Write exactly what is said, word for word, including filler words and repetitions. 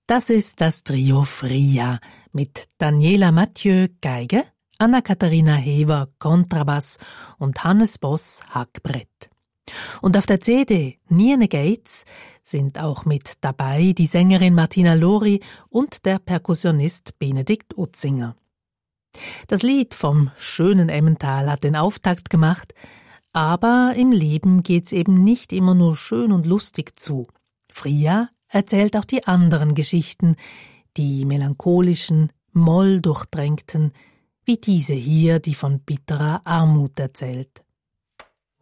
Das ist das Trio Fria mit Daniela Mathieu Geige, Anna-Katharina Hever Kontrabass und Hannes Boss Hackbrett. Und auf der C D Niene Gates sind auch mit dabei die Sängerin Martina Lori und der Perkussionist Benedikt Utzinger. Das Lied vom schönen Emmental hat den Auftakt gemacht, aber im Leben geht's eben nicht immer nur schön und lustig zu. Fria erzählt auch die anderen Geschichten, die melancholischen, molldurchtränkten, wie diese hier, die von bitterer Armut erzählt.